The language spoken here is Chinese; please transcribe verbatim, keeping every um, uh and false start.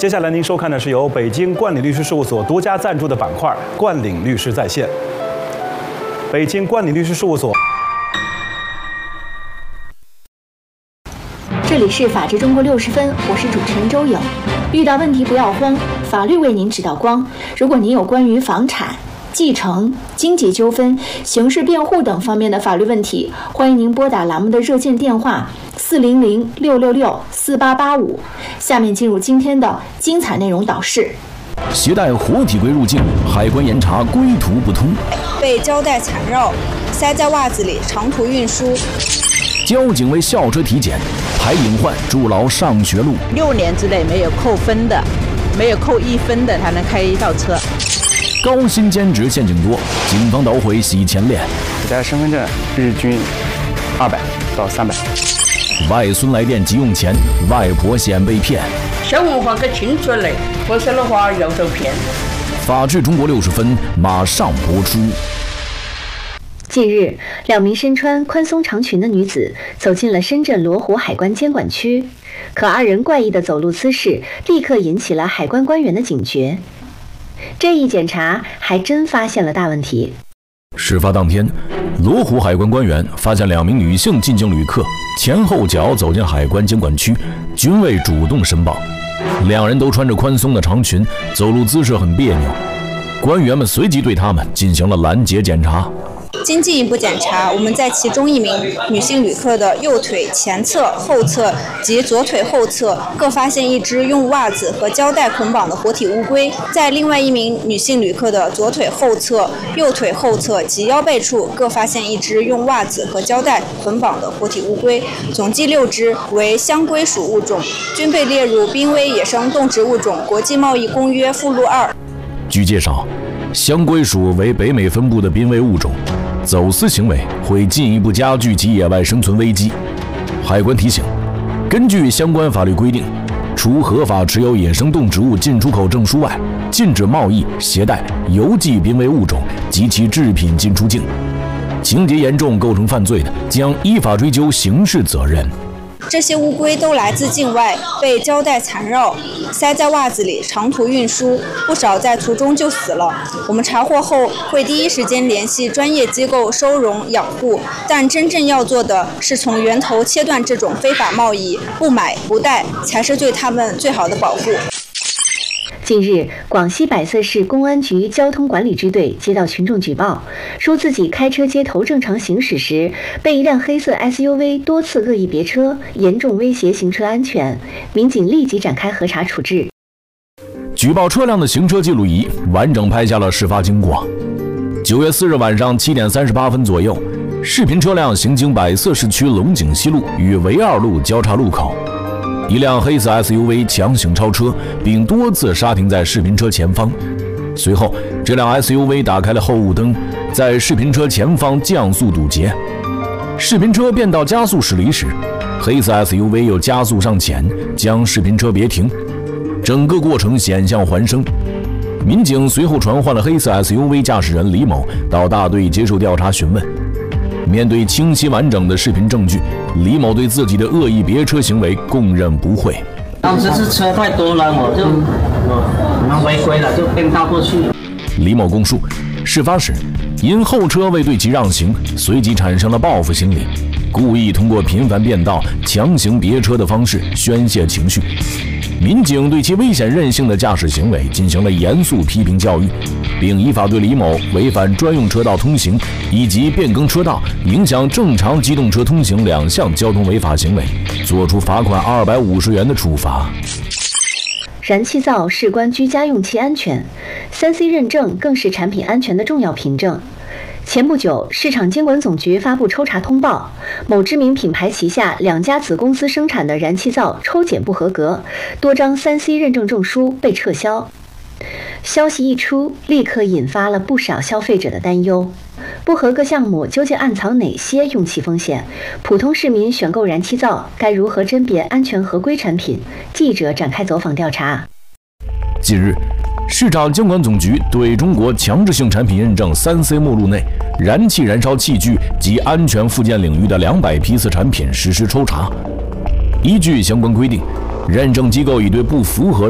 接下来您收看的是由北京冠领律师事务所独家赞助的板块“冠领律师在线”。北京冠领律师事务所。 这里是法治中国六十分，我是主持人周颖。遇到问题不要慌，法律为您指导光。如果您有关于房产、继承、经济纠纷、刑事辩护等方面的法律问题，欢迎您拨打栏目的热线电话四零零六六六四八八五。下面进入今天的精彩内容导视。 携带活体龟入境，海关严查归途不通； 被胶带缠绕，塞在袜子里长途运输； 交警为校车体检，排隐患筑牢上学路； 六年之内没有扣分的，没有扣一分的才能开校车。 高薪兼职陷阱多，警方捣毁洗钱链。 我家身份证日均二百到三百。 外孙来电急用钱，外婆险被骗。 小文化给清楚嘞，否则的话要受骗。 法治中国六十分马上播出。 近日，两名身穿宽松长裙的女子走进了深圳罗湖海关监管区，可二人怪异的走路姿势立刻引起了海关官员的警觉。这一检查还真发现了大问题。 事发当天，罗湖海关官员发现两名女性进境旅客前后脚走进海关监管区，均未主动申报。两人都穿着宽松的长裙，走路姿势很别扭。官员们随即对他们进行了拦截检查。 经进一步检查，我们在其中一名女性旅客的右腿前侧、后侧及左腿后侧各发现一只用袜子和胶带捆绑的活体乌龟，在另外一名女性旅客的左腿后侧、右腿后侧及腰背处各发现一只用袜子和胶带捆绑的活体乌龟，总计六只，为箱龟属物种，均被列入濒危野生动植物种国际贸易公约附录二。 据介绍，箱龟属为北美分布的濒危物种，走私行为会进一步加剧其野外生存危机。海关提醒，根据相关法律规定，除合法持有野生动植物进出口证书外，禁止贸易、携带、邮寄濒危物种及其制品进出境。情节严重构成犯罪的，将依法追究刑事责任。 这些乌龟都来自境外，被胶带缠绕，塞在袜子里长途运输，不少在途中就死了。我们查获后会第一时间联系专业机构收容养护，但真正要做的是从源头切断这种非法贸易，不买不带才是对他们最好的保护。 近日，广西百色市公安局交通管理支队接到群众举报，说自己开车街头正常行驶时，被一辆黑色 S U V 多次恶意别车，严重威胁行车安全。民警立即展开核查处置。 举报车辆的行车记录仪完整拍下了事发经过。九月四日晚上七点三十八分左右，视频车辆行经百色市区龙井西路与维二路交叉路口。一辆黑色 S U V 强行超车，并多次刹停在视频车前方。随后，这辆 S U V 打开了后雾灯，在视频车前方降速堵截。视频车变道加速驶离时，黑色 S U V 又加速上前，将视频车别停。整个过程险象环生。民警随后传唤了黑色 S U V 驾驶人李某到大队接受调查询问。面对清晰完整的视频证据，李某对自己的恶意别车行为供认不讳。 当时是车太多了，我就我违规了，就变道过去。 李某供述，事发时因后车未对其让行，随即产生了报复心理，故意通过频繁变道、强行别车的方式宣泄情绪。民警对其危险任性的驾驶行为进行了严肃批评教育，并依法对李某违反专用车道通行以及变更车道、影响正常机动车通行两项交通违法行为，作出罚款二百五十元的处罚。 燃气灶事关居家用气安全， 三 C 认证更是产品安全的重要凭证。前不久，市场监管总局发布抽查通报，某知名品牌旗下两家子公司生产的燃气灶抽检不合格，多张 三 C 认证证书被撤销。消息一出，立刻引发了不少消费者的担忧。不合格项目究竟暗藏哪些用气风险？普通市民选购燃气灶该如何甄别安全合规产品？记者展开走访调查。 近日，市场监管总局对中国强制性产品认证 三 C 目录内燃气燃烧器具及安全附件领域的两百批次产品实施抽查。依据相关规定，认证机构已对不符合